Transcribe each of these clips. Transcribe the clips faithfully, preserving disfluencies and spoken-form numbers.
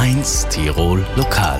eins Tirol Lokal.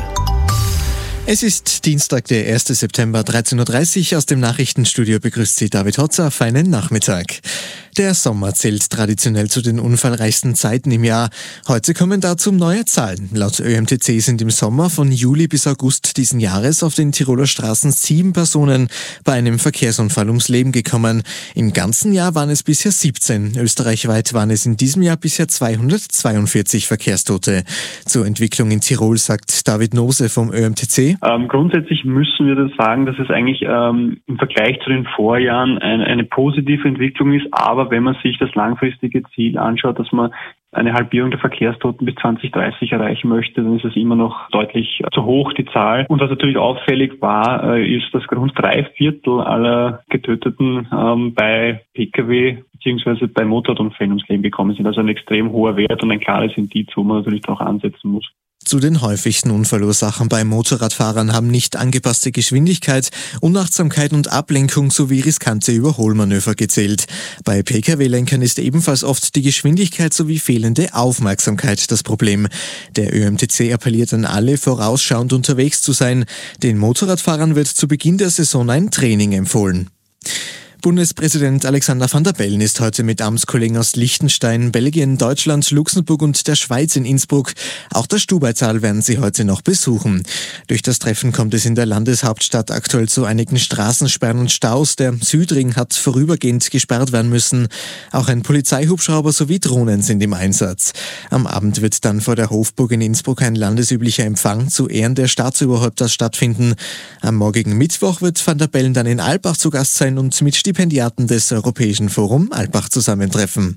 Es ist Dienstag, der ersten September, dreizehn Uhr dreißig. Aus dem Nachrichtenstudio begrüßt Sie David Hotzer auf einen Nachmittag. Der Sommer zählt traditionell zu den unfallreichsten Zeiten im Jahr. Heute kommen dazu neue Zahlen. Laut Ö M T C sind im Sommer von Juli bis August diesen Jahres auf den Tiroler Straßen sieben Personen bei einem Verkehrsunfall ums Leben gekommen. Im ganzen Jahr waren es bisher siebzehn. Österreichweit waren es in diesem Jahr bisher zweihundertzweiundvierzig Verkehrstote. Zur Entwicklung in Tirol sagt David Nose vom Ö M T C. Ähm, grundsätzlich müssen wir das sagen, dass es eigentlich ähm, im Vergleich zu den Vorjahren eine, eine positive Entwicklung ist. Aber wenn man sich das langfristige Ziel anschaut, dass man eine Halbierung der Verkehrstoten bis zwanzig dreißig erreichen möchte, dann ist es immer noch deutlich zu hoch, die Zahl. Und was natürlich auffällig war, ist, dass rund drei Viertel aller Getöteten ähm, bei Pkw bzw. bei Motorradunfällen ums Leben gekommen sind. Also ein extrem hoher Wert und ein klares Indiz, wo man natürlich auch ansetzen muss. Zu den häufigsten Unfallursachen bei Motorradfahrern haben nicht angepasste Geschwindigkeit, Unachtsamkeit und Ablenkung sowie riskante Überholmanöver gezählt. Bei Pkw-Lenkern ist ebenfalls oft die Geschwindigkeit sowie fehlende Aufmerksamkeit das Problem. Der Ö M T C appelliert an alle, vorausschauend unterwegs zu sein. Den Motorradfahrern wird zu Beginn der Saison ein Training empfohlen. Bundespräsident Alexander Van der Bellen ist heute mit Amtskollegen aus Liechtenstein, Belgien, Deutschland, Luxemburg und der Schweiz in Innsbruck. Auch das Stubaital werden sie heute noch besuchen. Durch das Treffen kommt es in der Landeshauptstadt aktuell zu einigen Straßensperren und Staus. Der Südring hat vorübergehend gesperrt werden müssen. Auch ein Polizeihubschrauber sowie Drohnen sind im Einsatz. Am Abend wird dann vor der Hofburg in Innsbruck ein landesüblicher Empfang zu Ehren der Staatsoberhäupter stattfinden. Am morgigen Mittwoch wird Van der Bellen dann in Albach zu Gast sein und mit Stipendiaten des Europäischen Forum Albach zusammentreffen.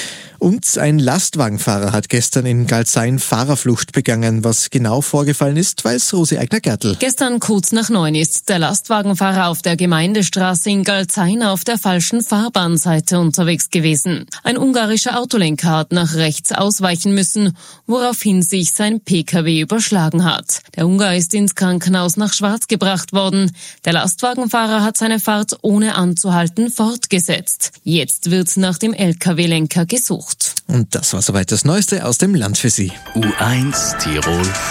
Und ein Lastwagenfahrer hat gestern in Galtsein Fahrerflucht begangen. Was genau vorgefallen ist, weiß Rosi Eigner-Gertl. Gestern kurz nach neun ist der Lastwagenfahrer auf der Gemeindestraße in Galtsein auf der falschen Fahrbahnseite unterwegs gewesen. Ein ungarischer Autolenker hat nach rechts ausweichen müssen, woraufhin sich sein Pkw überschlagen hat. Der Ungar ist ins Krankenhaus nach Schwarz gebracht worden. Der Lastwagenfahrer hat seine Fahrt ohne anzuhalten fortgesetzt. Jetzt wird nach dem Lkw-Lenker gesucht. Und das war soweit das Neueste aus dem Land für Sie. U eins Tirol